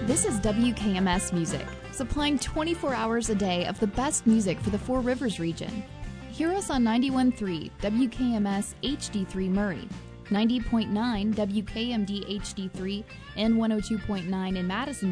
This is WKMS Music, supplying 24 hours a day of the best music for the Four Rivers region. Hear us on 91.3 WKMS HD3 Murray, 90.9 WKMD HD3, and 102.9 in Madison,